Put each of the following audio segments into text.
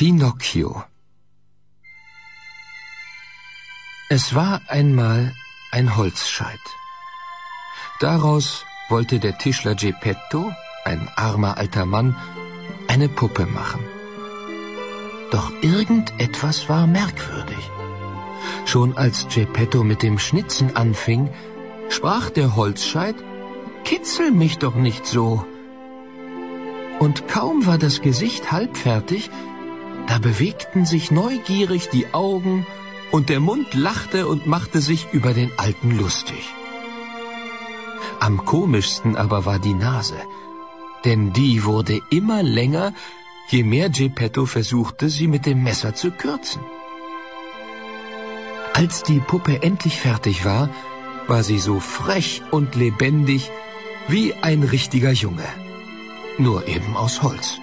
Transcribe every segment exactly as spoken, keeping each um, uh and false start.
Pinocchio. Es war einmal ein Holzscheit. Daraus wollte der Tischler Geppetto, ein armer alter Mann, eine Puppe machen. Doch irgendetwas war merkwürdig. Schon als Geppetto mit dem Schnitzen anfing, sprach der Holzscheit: »Kitzel mich doch nicht so!« Und kaum war das Gesicht halbfertig, da bewegten sich neugierig die Augen und der Mund lachte und machte sich über den Alten lustig. Am komischsten aber war die Nase, denn die wurde immer länger, je mehr Geppetto versuchte, sie mit dem Messer zu kürzen. Als die Puppe endlich fertig war, war sie so frech und lebendig wie ein richtiger Junge, nur eben aus Holz.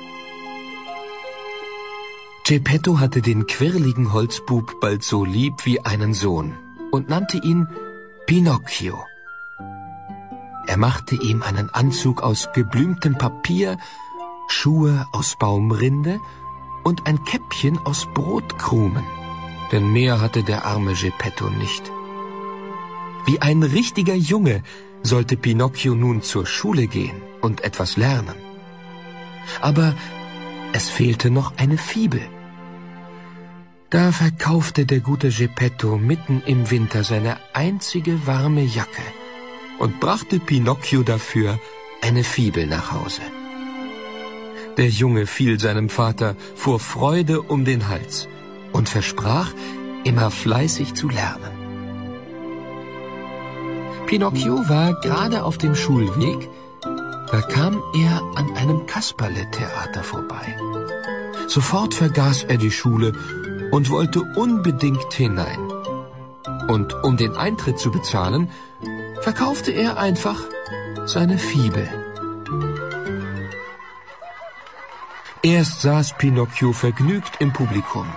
Geppetto hatte den quirligen Holzbub bald so lieb wie einen Sohn und nannte ihn Pinocchio. Er machte ihm einen Anzug aus geblümtem Papier, Schuhe aus Baumrinde und ein Käppchen aus Brotkrumen, denn mehr hatte der arme Geppetto nicht. Wie ein richtiger Junge sollte Pinocchio nun zur Schule gehen und etwas lernen. Aber es fehlte noch eine Fibel. Da verkaufte der gute Geppetto mitten im Winter seine einzige warme Jacke und brachte Pinocchio dafür eine Fibel nach Hause. Der Junge fiel seinem Vater vor Freude um den Hals und versprach, immer fleißig zu lernen. Pinocchio war gerade auf dem Schulweg, da kam er an einem Kasperle-Theater vorbei. Sofort vergaß er die Schule und wollte unbedingt hinein. Und um den Eintritt zu bezahlen, verkaufte er einfach seine Fibel. Erst saß Pinocchio vergnügt im Publikum.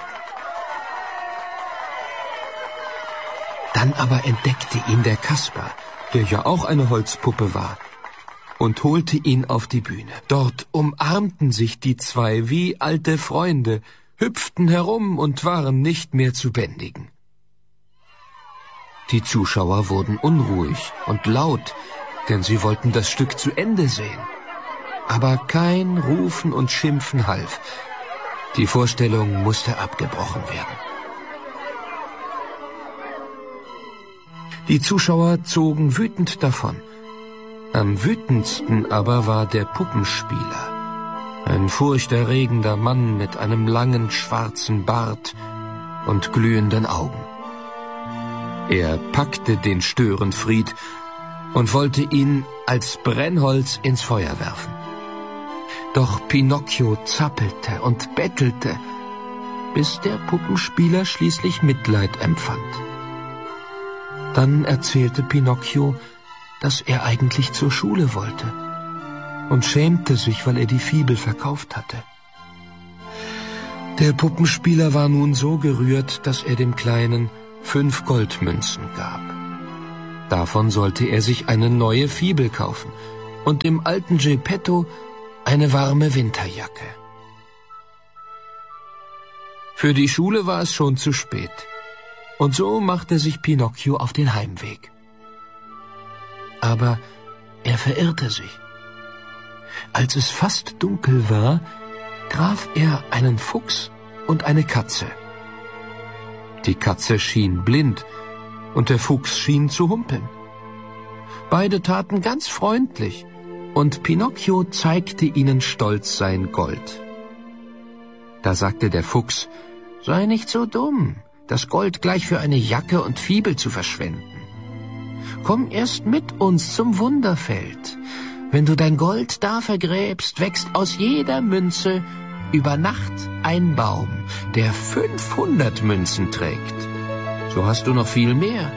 Dann aber entdeckte ihn der Kasper, der ja auch eine Holzpuppe war, und holte ihn auf die Bühne. Dort umarmten sich die zwei wie alte Freunde, hüpften herum und waren nicht mehr zu bändigen. Die Zuschauer wurden unruhig und laut, denn sie wollten das Stück zu Ende sehen. Aber kein Rufen und Schimpfen half. Die Vorstellung musste abgebrochen werden. Die Zuschauer zogen wütend davon. Am wütendsten aber war der Puppenspieler, ein furchterregender Mann mit einem langen schwarzen Bart und glühenden Augen. Er packte den Störenfried und wollte ihn als Brennholz ins Feuer werfen. Doch Pinocchio zappelte und bettelte, bis der Puppenspieler schließlich Mitleid empfand. Dann erzählte Pinocchio, dass er eigentlich zur Schule wollte und schämte sich, weil er die Fibel verkauft hatte. Der Puppenspieler war nun so gerührt, dass er dem Kleinen fünf Goldmünzen gab. Davon sollte er sich eine neue Fibel kaufen und dem alten Geppetto eine warme Winterjacke. Für die Schule war es schon zu spät, und so machte sich Pinocchio auf den Heimweg. Aber er verirrte sich. Als es fast dunkel war, traf er einen Fuchs und eine Katze. Die Katze schien blind und der Fuchs schien zu humpeln. Beide taten ganz freundlich und Pinocchio zeigte ihnen stolz sein Gold. Da sagte der Fuchs: »Sei nicht so dumm, das Gold gleich für eine Jacke und Fibel zu verschwenden. Komm erst mit uns zum Wunderfeld. Wenn du dein Gold da vergräbst, wächst aus jeder Münze über Nacht ein Baum, der fünfhundert Münzen trägt. So hast du noch viel mehr.«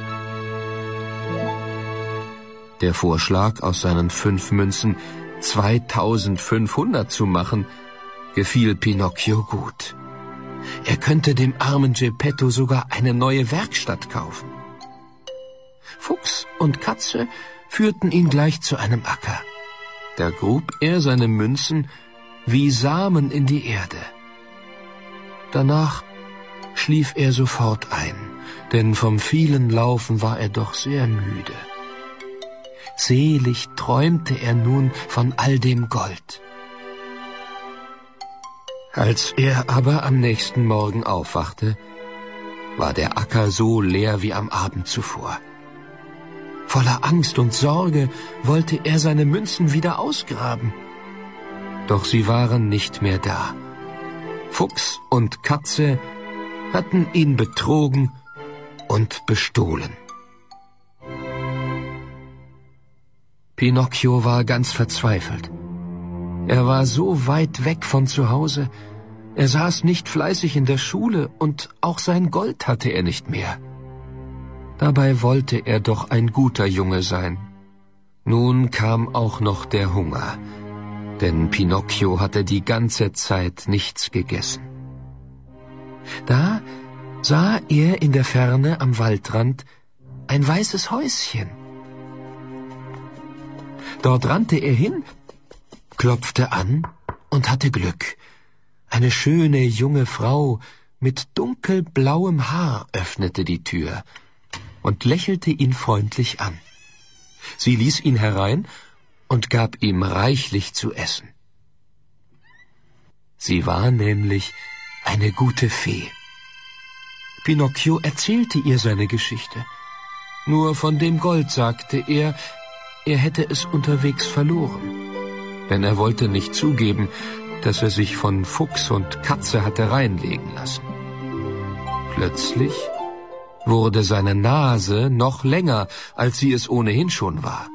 Der Vorschlag, aus seinen fünf Münzen zweitausendfünfhundert zu machen, gefiel Pinocchio gut. Er könnte dem armen Geppetto sogar eine neue Werkstatt kaufen. Fuchs und Katze führten ihn gleich zu einem Acker. Da grub er seine Münzen wie Samen in die Erde Danach schlief er sofort ein, denn vom vielen Laufen war er doch sehr müde. Selig träumte er nun von all dem Gold. Als er aber am nächsten Morgen aufwachte, war der Acker so leer wie am Abend zuvor. Voller Angst und Sorge wollte er seine Münzen wieder ausgraben. Doch sie waren nicht mehr da. Fuchs und Katze hatten ihn betrogen und bestohlen. Pinocchio war ganz verzweifelt. Er war so weit weg von zu Hause, er saß nicht fleißig in der Schule und auch sein Gold hatte er nicht mehr. Dabei wollte er doch ein guter Junge sein. Nun kam auch noch der Hunger, denn Pinocchio hatte die ganze Zeit nichts gegessen. Da sah er in der Ferne am Waldrand ein weißes Häuschen. Dort rannte er hin, klopfte an und hatte Glück. Eine schöne junge Frau mit dunkelblauem Haar öffnete die Tür und lächelte ihn freundlich an. Sie ließ ihn herein und gab ihm reichlich zu essen. Sie war nämlich eine gute Fee. Pinocchio erzählte ihr seine Geschichte. Nur von dem Gold sagte er, er hätte es unterwegs verloren. Denn er wollte nicht zugeben, dass er sich von Fuchs und Katze hatte reinlegen lassen. Plötzlich wurde seine Nase noch länger, als sie es ohnehin schon war.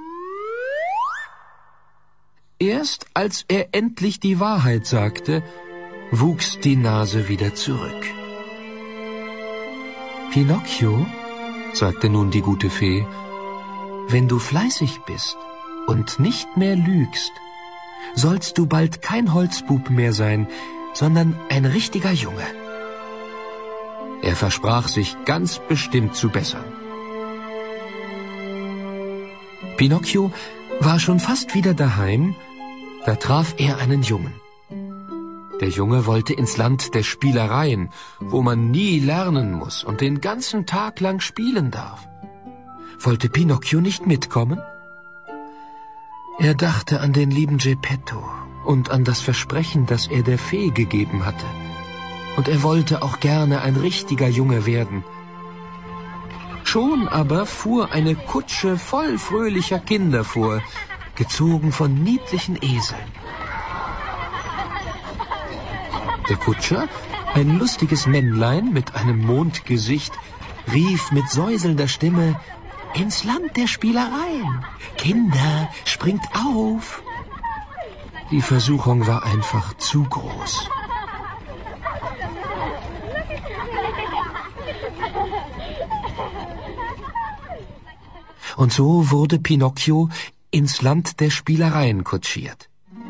Erst als er endlich die Wahrheit sagte, wuchs die Nase wieder zurück. Pinocchio, sagte nun die gute Fee, wenn du fleißig bist und nicht mehr lügst, sollst du bald kein Holzbub mehr sein, sondern ein richtiger Junge. Er versprach sich ganz bestimmt zu bessern. Pinocchio war schon fast wieder daheim, da traf er einen Jungen. Der Junge wollte ins Land der Spielereien, wo man nie lernen muss und den ganzen Tag lang spielen darf. Wollte Pinocchio nicht mitkommen? Er dachte an den lieben Geppetto und an das Versprechen, das er der Fee gegeben hatte. Und er wollte auch gerne ein richtiger Junge werden. Schon aber fuhr eine Kutsche voll fröhlicher Kinder vor, gezogen von niedlichen Eseln. Der Kutscher, ein lustiges Männlein mit einem Mondgesicht, rief mit säuselnder Stimme: »Ins Land der Spielereien! Kinder, springt auf!« Die Versuchung war einfach zu groß. Und so wurde Pinocchio ins Land der Spielereien kutschiert.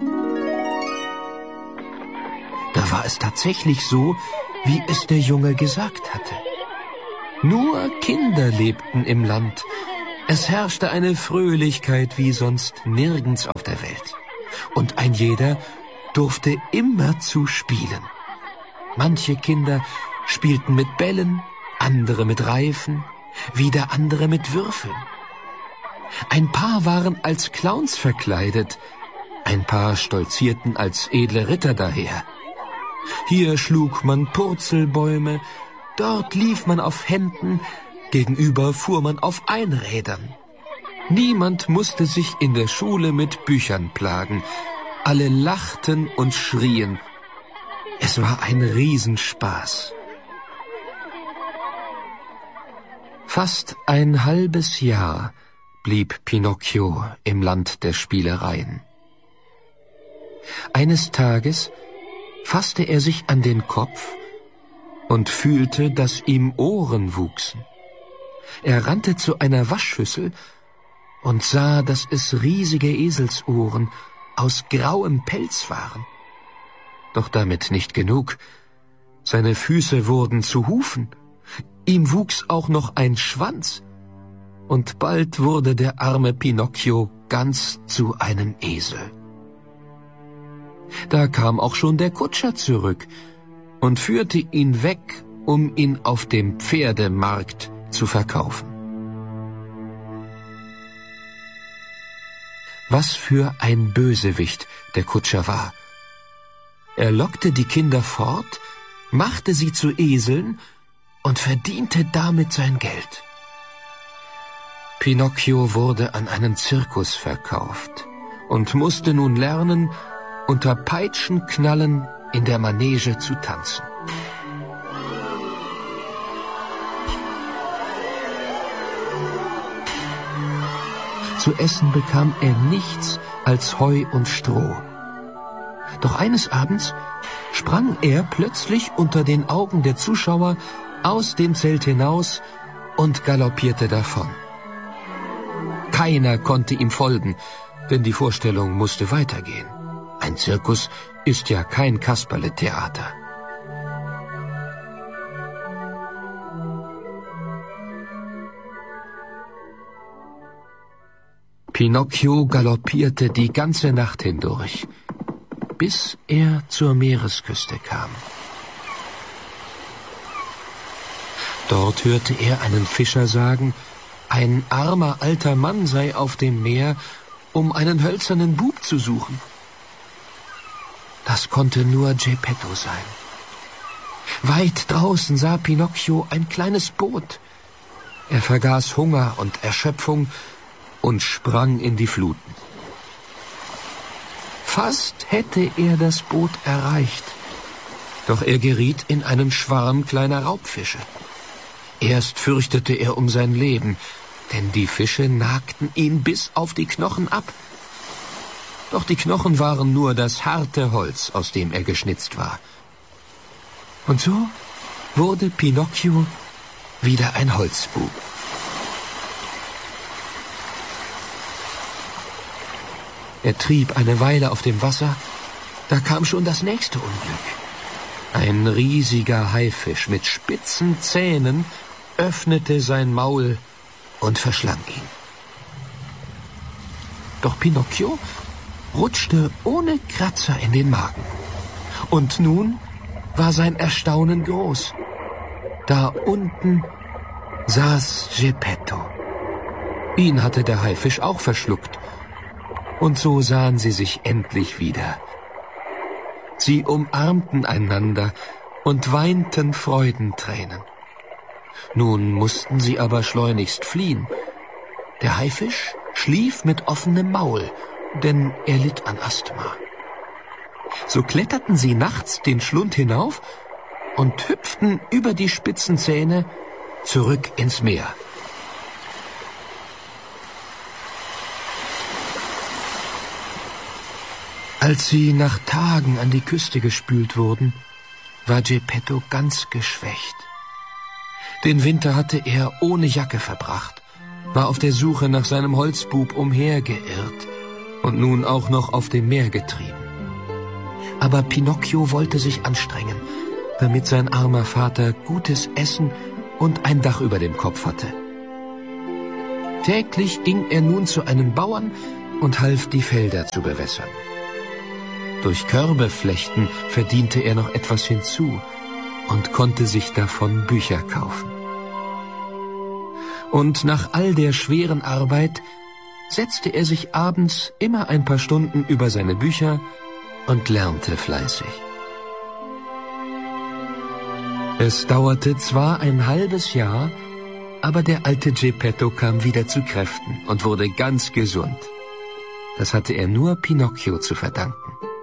Da war es tatsächlich so, wie es der Junge gesagt hatte. Nur Kinder lebten im Land. Es herrschte eine Fröhlichkeit wie sonst nirgends auf der Welt. Und ein jeder durfte immerzu spielen. Manche Kinder spielten mit Bällen, andere mit Reifen, wieder andere mit Würfeln. Ein paar waren als Clowns verkleidet, ein paar stolzierten als edle Ritter daher. Hier schlug man Purzelbäume, dort lief man auf Händen, gegenüber fuhr man auf Einrädern. Niemand musste sich in der Schule mit Büchern plagen. Alle lachten und schrien. Es war ein Riesenspaß. Fast ein halbes Jahr blieb Pinocchio im Land der Spielereien. Eines Tages fasste er sich an den Kopf und fühlte, dass ihm Ohren wuchsen. Er rannte zu einer Waschschüssel und sah, dass es riesige Eselsohren aus grauem Pelz waren. Doch damit nicht genug. Seine Füße wurden zu Hufen. Ihm wuchs auch noch ein Schwanz. Und bald wurde der arme Pinocchio ganz zu einem Esel. Da kam auch schon der Kutscher zurück. und führte ihn weg, um ihn auf dem Pferdemarkt zu verkaufen. Was für ein Bösewicht der Kutscher war. Er lockte die Kinder fort, machte sie zu Eseln und verdiente damit sein Geld. Pinocchio wurde an einen Zirkus verkauft und musste nun lernen, unter Peitschenknallen in der Manege zu tanzen. Zu essen bekam er nichts als Heu und Stroh. Doch eines Abends sprang er plötzlich unter den Augen der Zuschauer aus dem Zelt hinaus und galoppierte davon. Keiner konnte ihm folgen, denn die Vorstellung musste weitergehen. Ein Zirkus ist ja kein Kasperletheater. Pinocchio galoppierte die ganze Nacht hindurch, bis er zur Meeresküste kam. Dort hörte er einen Fischer sagen, ein armer alter Mann sei auf dem Meer, um einen hölzernen Bub zu suchen. Das konnte nur Geppetto sein. Weit draußen sah Pinocchio ein kleines Boot. Er vergaß Hunger und Erschöpfung und sprang in die Fluten. Fast hätte er das Boot erreicht, doch er geriet in einen Schwarm kleiner Raubfische. Erst fürchtete er um sein Leben, denn die Fische nagten ihn bis auf die Knochen ab. Doch die Knochen waren nur das harte Holz, aus dem er geschnitzt war. Und so wurde Pinocchio wieder ein Holzbub. Er trieb eine Weile auf dem Wasser, da kam schon das nächste Unglück. Ein riesiger Haifisch mit spitzen Zähnen öffnete sein Maul und verschlang ihn. Doch Pinocchio rutschte ohne Kratzer in den Magen. Und nun war sein Erstaunen groß. Da unten saß Geppetto. Ihn hatte der Haifisch auch verschluckt. Und so sahen sie sich endlich wieder. Sie umarmten einander und weinten Freudentränen. Nun mussten sie aber schleunigst fliehen. Der Haifisch schlief mit offenem Maul, denn er litt an Asthma. So kletterten sie nachts den Schlund hinauf und hüpften über die spitzen Zähne zurück ins Meer. Als sie nach Tagen an die Küste gespült wurden, war Geppetto ganz geschwächt. Den Winter hatte er ohne Jacke verbracht, war auf der Suche nach seinem Holzbub umhergeirrt und nun auch noch auf dem Meer getrieben. Aber Pinocchio wollte sich anstrengen, damit sein armer Vater gutes Essen und ein Dach über dem Kopf hatte. Täglich ging er nun zu einem Bauern und half, die Felder zu bewässern. Durch Körbeflechten verdiente er noch etwas hinzu und konnte sich davon Bücher kaufen. Und nach all der schweren Arbeit setzte er sich abends immer ein paar Stunden über seine Bücher und lernte fleißig. Es dauerte zwar ein halbes Jahr, aber der alte Geppetto kam wieder zu Kräften und wurde ganz gesund. Das hatte er nur Pinocchio zu verdanken.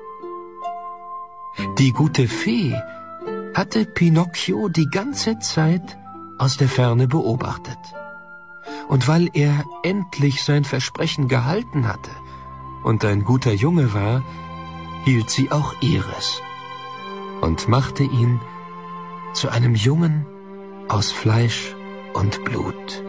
Die gute Fee hatte Pinocchio die ganze Zeit aus der Ferne beobachtet. Und weil er endlich sein Versprechen gehalten hatte und ein guter Junge war, hielt sie auch ihres und machte ihn zu einem Jungen aus Fleisch und Blut.